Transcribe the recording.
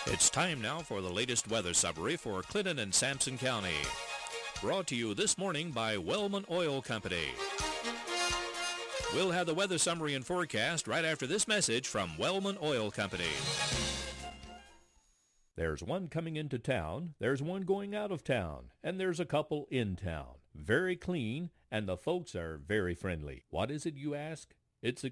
It's time now for the latest weather summary for Clinton and Sampson County. Brought to you this morning by Wellman Oil Company. We'll have the weather summary and forecast right after this message from Wellman Oil Company. There's one coming into town, there's one going out of town, and there's a couple in town. Very clean, and the folks are very friendly. What is it, you ask? It's a